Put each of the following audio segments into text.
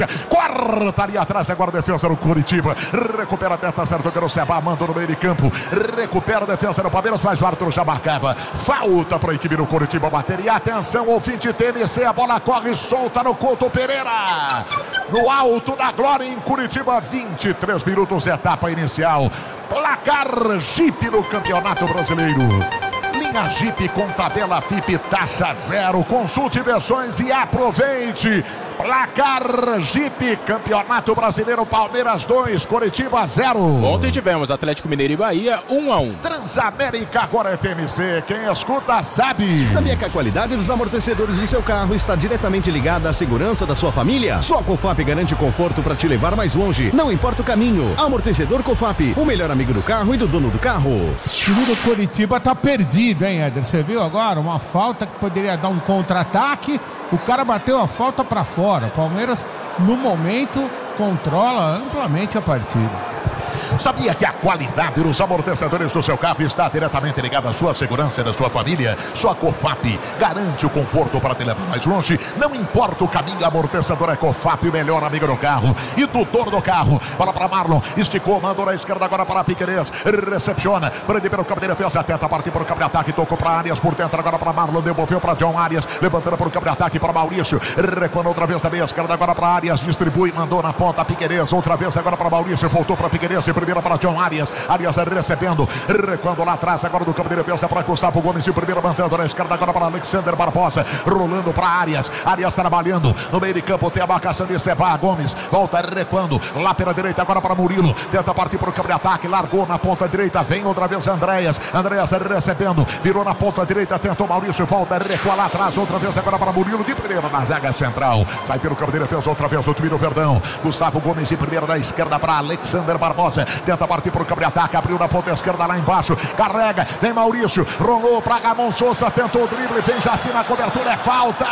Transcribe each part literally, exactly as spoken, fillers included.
Corta ali atrás, agora a defesa do Curitiba. Recupera a testa certa, o Seba mandou no meio de campo. Recupera a defesa do Palmeiras, mas o Arthur já marcava. Falta para a equipe do Curitiba bater. E atenção, ouvinte T M C, a bola corre solta no Couto Pereira. No alto da glória em Curitiba, vinte e três minutos, etapa inicial. Placar Jeep no Campeonato Brasileiro. Linha Jeep com tabela F I P taxa zero. Consulte versões e aproveite. Placar Jeep, Campeonato Brasileiro, Palmeiras dois, Coritiba zero. Ontem tivemos Atlético Mineiro e Bahia um a um. Transamérica agora é T M C, quem escuta sabe. Sabia que a qualidade dos amortecedores do seu carro está diretamente ligada à segurança da sua família? Só a Cofap garante conforto para te levar mais longe, não importa o caminho. Amortecedor Cofap, o melhor amigo do carro e do dono do carro. O time do Coritiba tá perdido, hein, Éder? Você viu agora? Uma falta que poderia dar um contra-ataque. O cara bateu a falta para fora. O Palmeiras, no momento, controla amplamente a partida. Sabia que a qualidade dos amortecedores do seu carro está diretamente ligada à sua segurança e da sua família? Sua Cofap garante o conforto para te levar mais longe. Não importa o caminho, amortecedor é Cofap, o melhor amigo do carro e do dono do carro. Bola para Marlon, esticou, mandou na esquerda agora para Piquerez. Recepciona, prende pelo campo de defesa, tenta partir para o campo de ataque, tocou para Arias por dentro, agora para Marlon, devolveu para John Arias, levantando para o campo de ataque para Maurício. Recuando outra vez também, a esquerda agora para Arias, distribui, mandou na ponta Piquerez, outra vez agora para Maurício, voltou para Piquerez, de primeira para John Arias, Arias recebendo, recuando lá atrás agora do campo de defesa para Gustavo Gomes, de primeira mantendo na esquerda agora para Alexander Barbosa, rolando para Arias, Arias trabalhando no meio de campo, tem a marcação de Seba Gomes, volta recuando lá pela direita agora para Murilo, tenta partir para o campo de ataque, largou na ponta direita, vem outra vez Andréas, Andréas recebendo, virou na ponta direita, tentou Maurício, volta, recua lá atrás, outra vez agora para Murilo, de primeira na zaga central, sai pelo campo de defesa, outra vez o time do Verdão, Gustavo Gomes de primeira da esquerda para Alexander Barbosa, tenta partir para o campo de ataque, abriu na ponta esquerda lá embaixo, carrega, vem Maurício, rolou para Ramon Souza, tentou o drible, vem Jaci na cobertura, é falta,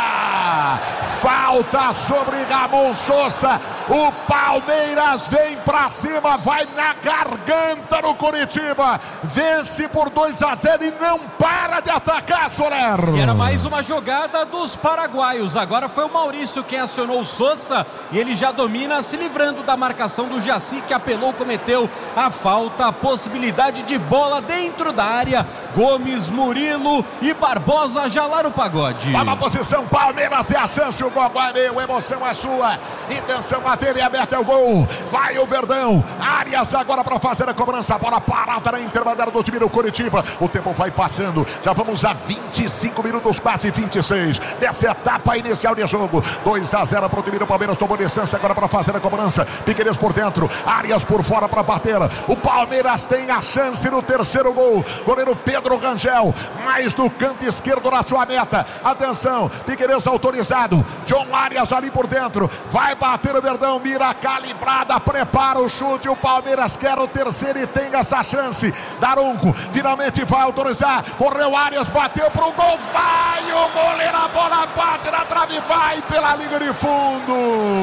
falta sobre Ramon Souza, o Palmeiras vem para cima, vai na garganta no Curitiba, vence por dois a zero e não para de atacar, Soler. E era mais uma jogada dos paraguaios, agora foi o Maurício quem acionou o Souza e ele já domina, se livrando da marcação do Jaci, que apelou, cometeu a falta, a possibilidade de bola dentro da área. Gomes, Murilo e Barbosa já lá no pagode. Toma a posição, Palmeiras, é a chance, o gol é meu, emoção é sua, intenção bater e aberta é o gol, vai o Verdão, Arias agora para fazer a cobrança, a bola parada na intermediária do time do Curitiba, o tempo vai passando, já vamos a vinte e cinco minutos, quase vinte e seis, dessa etapa inicial de jogo, dois a zero para o time do Palmeiras, tomou distância agora para fazer a cobrança, Piquerez por dentro, Arias por fora para bater, o Palmeiras tem a chance no terceiro gol, goleiro Pedro Rangel, mais do canto esquerdo na sua meta, atenção, Piquerez autorizado, John Arias ali por dentro, vai bater o Verdão, mira calibrada, prepara o chute, o Palmeiras quer o terceiro e tem essa chance, Daronco finalmente vai autorizar, correu Arias, bateu pro gol, vai o goleiro, a bola bate na trave, vai pela linha de fundo,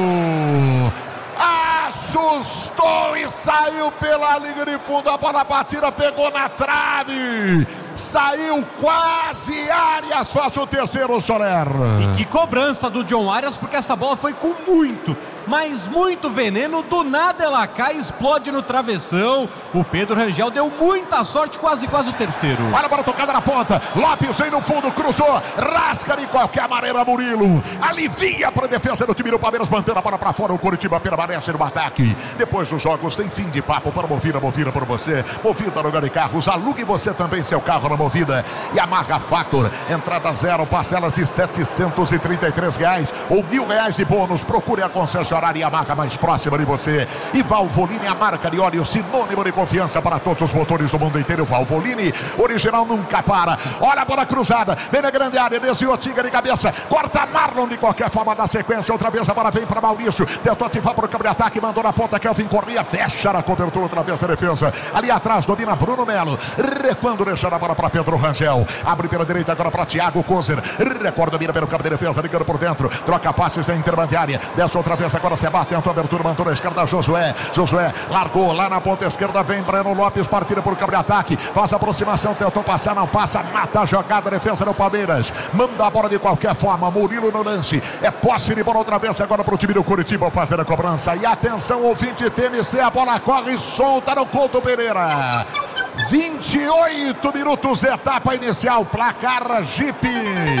assustou e saiu pela linha de fundo, a bola batida pegou na trave, saiu quase, Arias faz o terceiro, Soler. E que cobrança do John Arias, porque essa bola foi com muito, mas muito veneno, do nada ela cai, explode no travessão, o Pedro Rangel deu muita sorte, quase quase o terceiro. Olha a bola tocada na ponta, Lopes vem no fundo, cruzou, rasca de qualquer maneira Murilo, alivia para a defesa do time do Palmeiras, mantendo a bola para fora, o Curitiba permanece no ataque. Depois dos jogos tem fim de papo para Movida, Movida por você, Movida no lugar de carros, alugue você também seu carro na Movida, e Yamaha Factor, entrada zero, parcelas de setecentos e trinta e três reais ou mil reais de bônus, procure a concessionária Yamaha mais próxima de você. E Valvoline, a marca de óleo sinônimo de confiança para todos os motores do mundo inteiro. Valvoline, original nunca para. Olha a bola cruzada, vem na grande área, desviou, Tinga de cabeça, corta Marlon de qualquer forma na sequência, outra vez a bola vem para Maurício, tentou ativar para o campo de ataque, mandou na ponta, Kelvin corria, fecha na cobertura, outra vez a defesa, ali atrás domina Bruno Melo, recuando, deixando a bola para Pedro Rangel, abre pela direita agora para Thiago Kozer, recorda, mira pelo campo de defesa, ligando por dentro, troca passes na intermediária, desce outra vez agora agora Sebá, tenta a abertura, mandou na esquerda Josué. Josué largou lá na ponta esquerda, vem Breno Lopes, partida por cabo de ataque, faz a aproximação, tentou passar, não passa, mata a jogada, defesa do Palmeiras, manda a bola de qualquer forma, Murilo no lance, é posse de bola outra vez agora para o time do Curitiba fazer a cobrança. E atenção, ouvinte T M C, a bola corre solta no Couto Pereira. vinte e oito minutos, etapa inicial, placar Jeep.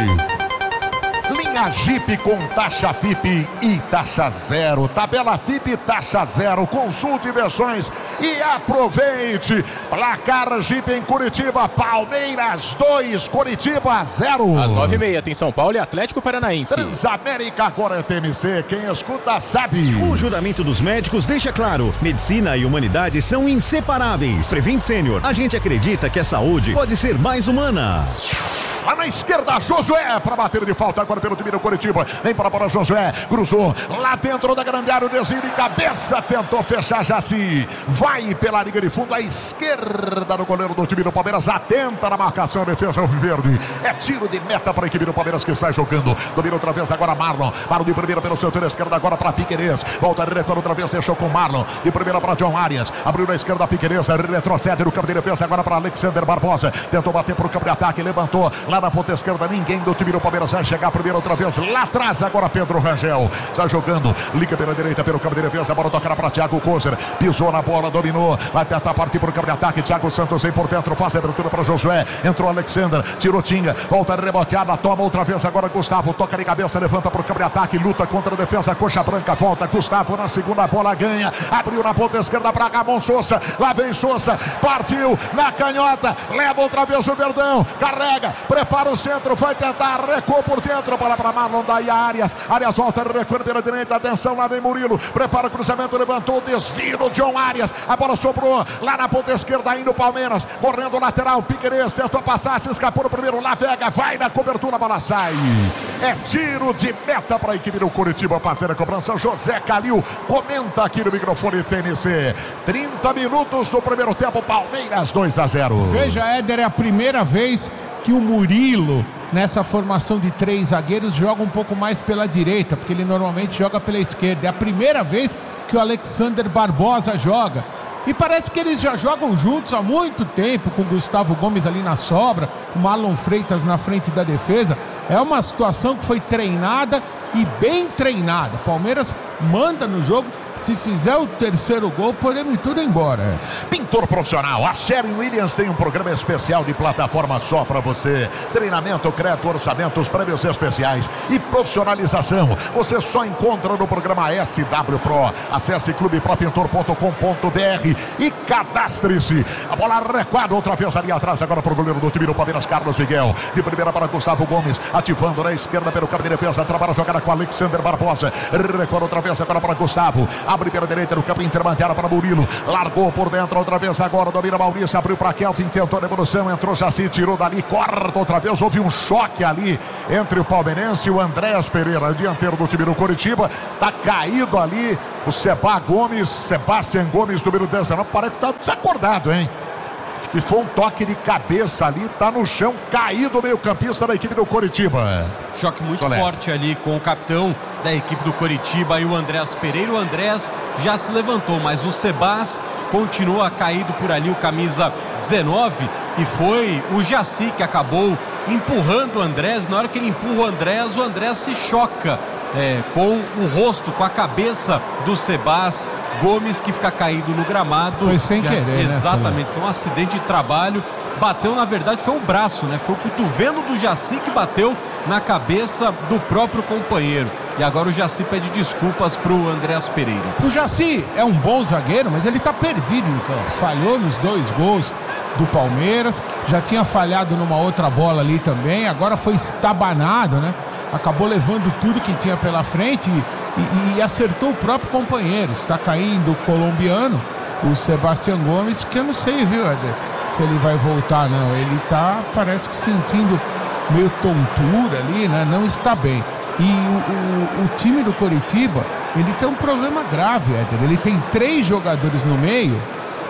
Linha Jeep com taxa F I P e taxa zero. Tabela F I P, taxa zero. Consulte versões e aproveite. Placar Jeep em Curitiba. Palmeiras dois, Curitiba zero. Às nove e meia tem São Paulo e Atlético Paranaense. Transamérica agora é T M C. Quem escuta sabe. O juramento dos médicos deixa claro: medicina e humanidade são inseparáveis. Prevent Sênior, a gente acredita que a saúde pode ser mais humana. Lá na esquerda, Josué, para bater de falta agora pelo time do Curitiba. Vem para a bola, Josué, cruzou lá dentro da grande área, o desvio de cabeça, tentou fechar Jaci. Vai pela linha de fundo, à esquerda do goleiro do time do Palmeiras, atenta na marcação, defesa alviverde. É tiro de meta para a equipe do Palmeiras que sai jogando. Domina outra vez agora Marlon. Marlon de primeira pelo setor esquerdo agora para Piquerez. Volta a recuar outra vez, deixou com Marlon. De primeira para John Arias. Abriu na esquerda Piquerez, retrocede no campo de defesa agora para Alexander Barbosa. Tentou bater para o campo de ataque, levantou. Lá na ponta esquerda, ninguém do time do Palmeiras vai chegar primeiro outra vez. Lá atrás agora Pedro Rangel. Sai jogando, liga pela direita, pelo campo de defesa. A bola toca para Thiago Kozer. Pisou na bola, dominou. Vai tentar partir para o campo de ataque. Thiago Santos vem por dentro, faz a abertura para Josué. Entrou Alexander, tirou Tinga. Volta reboteada, toma outra vez agora Gustavo. Toca de cabeça, levanta para o campo de ataque. Luta contra a defesa, coxa branca. Volta Gustavo na segunda bola, ganha. Abriu na ponta esquerda para Ramon Sousa. Lá vem Sousa, partiu na canhota. Leva outra vez o Verdão. Carrega, prepara o centro, vai tentar, recuou por dentro, bola para Marlon, daí a Arias, Arias volta, recua pela direita, atenção, lá vem Murilo, prepara o cruzamento, levantou, desvio do John Arias, a bola sobrou, lá na ponta esquerda, ainda o Palmeiras, correndo o lateral, Piquerez, tentou passar, se escapou no primeiro, lá Vega, vai na cobertura, a bola sai, é tiro de meta para a equipe do Curitiba fazer a cobrança. José Calil comenta aqui no microfone T M C, trinta minutos do primeiro tempo, Palmeiras dois a zero. Veja, Éder, é a primeira vez que o Murilo, nessa formação de três zagueiros, joga um pouco mais pela direita, porque ele normalmente joga pela esquerda. É a primeira vez que o Alexander Barbosa joga. E parece que eles já jogam juntos há muito tempo, com o Gustavo Gomes ali na sobra, o Marlon Freitas na frente da defesa. É uma situação que foi treinada e bem treinada. Palmeiras manda no jogo. Se fizer o terceiro gol, podemos ir tudo embora. Pintor profissional, a Sherwin Williams tem um programa especial de plataforma só para você. Treinamento, crédito, orçamentos, prêmios especiais e profissionalização. Você só encontra no programa S W Pro. Acesse clube pro pintor ponto com ponto b r e cadastre-se. A bola recuada outra vez ali atrás, agora para o goleiro do time do Palmeiras, Carlos Miguel. De primeira para Gustavo Gomes, ativando na esquerda pelo campo de defesa. Trabalha a jogada com Alexander Barbosa. Recuada outra vez agora para Gustavo. Abre pela direita no campo intermediário para Murilo. Largou por dentro outra vez agora. Domina Maurício. Abriu para Kelvin. Tentou a devolução. Entrou Jaci. Tirou dali. Corta outra vez. Houve um choque ali entre o palmeirense e o Andréas Pereira, dianteiro do time do Curitiba. Tá caído ali o Seba Gomes. Sebastião Gomes, número dezenove. Parece que tá desacordado, hein? Acho que foi um toque de cabeça ali, tá no chão, caído o meio-campista da equipe do Coritiba. Choque muito Soler. forte ali com o capitão da equipe do Coritiba e o Andréas Pereira. O Andréas já se levantou, mas o Sebas continua caído por ali, o camisa dezenove, e foi o Jaci que acabou empurrando o Andréas. Na hora que ele empurra o Andréas, o Andréas se choca é, com o rosto, com a cabeça do Sebas Gomes, que fica caído no gramado. Foi sem Já, querer, exatamente, né, foi um acidente de trabalho. Bateu, na verdade, foi o braço, né? Foi o cotovelo do Jaci que bateu na cabeça do próprio companheiro. E agora o Jaci pede desculpas pro Andréas Pereira. O Jaci é um bom zagueiro, mas ele tá perdido em campo. Falhou nos dois gols do Palmeiras, já tinha falhado numa outra bola ali também, agora foi estabanado, né? Acabou levando tudo que tinha pela frente e, e, e acertou o próprio companheiro. Está caindo o colombiano, o Sebastião Gomes, que eu não sei, viu, Éder, se ele vai voltar, não. Ele tá, parece que sentindo meio tontura ali, né? Não está bem. E o, o, o time do Coritiba, ele tem um problema grave, Éder. Ele tem três jogadores no meio.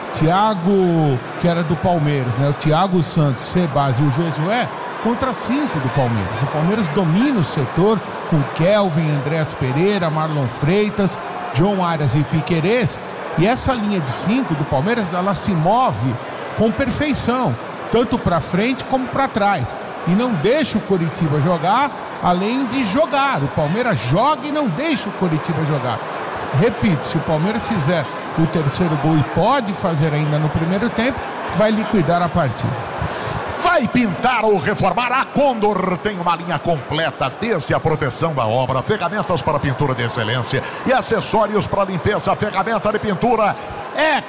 Thiago, que era do Palmeiras, né? O Thiago Santos, Sebas e o Josué, contra cinco do Palmeiras. O Palmeiras domina o setor com Kelvin, Andréas Pereira, Marlon Freitas, John Arias e Piquerez. E essa linha de cinco do Palmeiras, ela se move com perfeição, tanto para frente como para trás. E não deixa o Coritiba jogar, além de jogar. O Palmeiras joga e não deixa o Coritiba jogar. Repito, se o Palmeiras fizer o terceiro gol, e pode fazer ainda no primeiro tempo, vai liquidar a partida. Vai pintar ou reformar? A Condor tem uma linha completa, desde a proteção da obra, ferramentas para pintura de excelência e acessórios para limpeza. Ferramenta de pintura é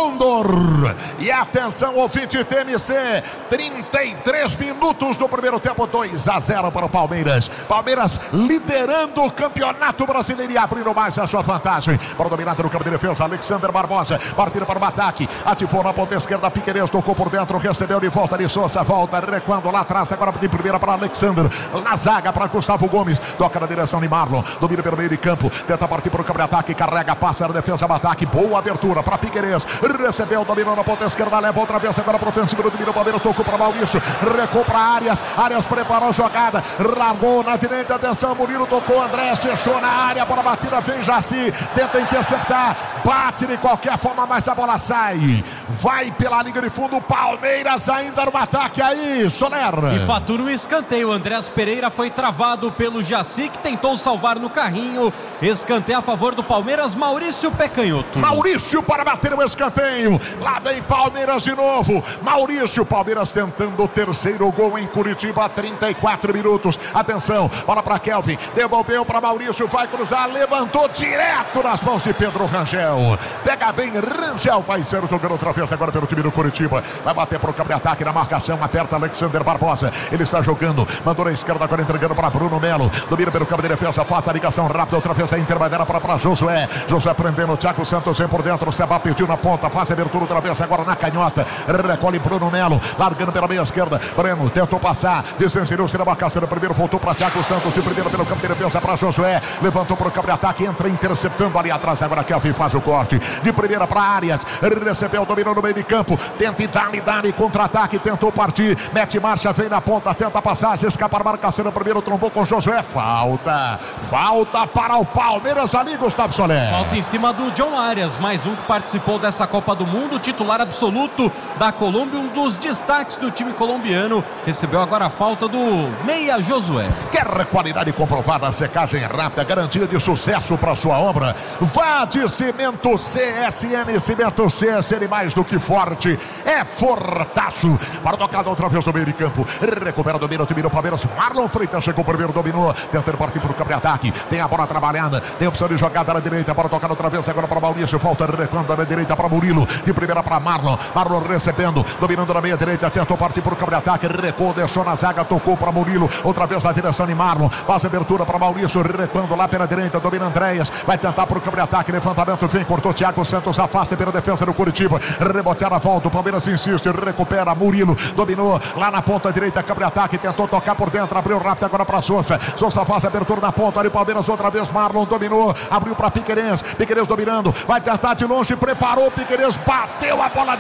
Condor. E atenção, ouvinte T M C, trinta e três minutos do primeiro tempo, dois a zero para o Palmeiras. Palmeiras liderando o Campeonato Brasileiro e abrindo mais a sua vantagem. Para o dominante no campo de defesa, Alexander Barbosa, partida para o ataque, ativou na ponta esquerda, Piquerez tocou por dentro, recebeu de volta de Souza, volta, recuando lá atrás, agora de primeira para Alexander, na zaga para Gustavo Gomes, toca na direção de Marlon, domina pelo meio de campo, tenta partir para o campo de ataque, carrega, passa na defesa do ataque, boa abertura para Piquerez, recebeu, dominou na ponta esquerda, leva outra vez agora para o ofensivo, domina o Palmeiras, tocou para Maurício, recuou para Arias, Arias preparou a jogada, largou na direita, atenção, Murilo tocou, André, fechou na área, bola batida, vem Jaci, tenta interceptar, bate de qualquer forma, mas a bola sai, vai pela linha de fundo, Palmeiras ainda no ataque aí, Soler. E fatura o escanteio, Andrés Pereira foi travado pelo Jaci, que tentou salvar no carrinho, escanteio a favor do Palmeiras, Maurício Pecanhoto. Maurício para bater o escanteio, lá vem Palmeiras de novo, Maurício, Palmeiras tentando o terceiro gol em Curitiba, trinta e quatro minutos, atenção, bola para Kelvin, devolveu para Maurício, vai cruzar, levantou direto nas mãos de Pedro Rangel, pega bem, Rangel vai ser jogando outra vez agora pelo time do Curitiba, vai bater para o campo de ataque na marcação, aperta Alexander Barbosa, ele está jogando, mandou na esquerda agora entregando para Bruno Melo, domina pelo campo de defesa, faz a ligação rápida, outra vez a Inter vai dar para, para Josué, Josué prendendo o Thiago Santos, vem por dentro, Seba pediu na ponta, faz a abertura outra vez agora na canhota, recolhe Bruno Melo, largando pela meia esquerda, Breno tentou passar, descensirou-se na marcação, primeiro voltou para Thiago Santos, de primeiro pelo campo de defesa para Josué, levantou para o campo de ataque, entra interceptando ali atrás, agora Kelvin faz o corte, de primeira para Arias, recebeu, dominou no meio de campo, tenta e dá-lhe, dá-lhe, contra-ataque, tentou partir, mete marcha, vem na ponta, tenta a passagem, escapa a marcação, no primeiro trombou com Josué, falta, falta para o Palmeiras ali, Gustavo Soler. Falta em cima do John Arias, mais um que participou dessa Copa do Mundo, titular absoluto da Colômbia, um dos destaques do time colombiano, recebeu agora a falta do meia Josué. Quer qualidade comprovada, secagem rápida, garantia de sucesso para sua obra? Vá de Cimento C S N, Cimento C S N mais do que forte, é fortaço, para tocar outra vez no meio de campo, recupera o domínio, o Palmeiras, Marlon Freitas chegou primeiro, dominou, tentando partir para o campo de ataque, tem a bola trabalhada, tem opção de jogada na direita, para tocar outra vez agora para Maurício, volta recuando na direita para Murilo, de primeira para Marlon, Marlon recebendo, dominando na meia direita, tentou partir para o campo de ataque, recuou, deixou na zaga, tocou para Murilo, outra vez na direção de Marlon, faz a abertura para Maurício, recuando lá pela direita, domina Andréas, vai tentar para o campo de ataque, levantamento, vem, cortou Thiago Santos, afasta pela defesa do Curitiba, rebotear a volta, o Palmeiras insiste, recupera Murilo, dominou lá na ponta direita, campo de ataque, tentou tocar por dentro, abriu rápido agora para Souza, Souza faz a abertura na ponta, ali o Palmeiras outra vez, Marlon dominou, abriu para Piquerez, Piquerez dominando, vai tentar de longe, preparou, Piquerez bateu a bola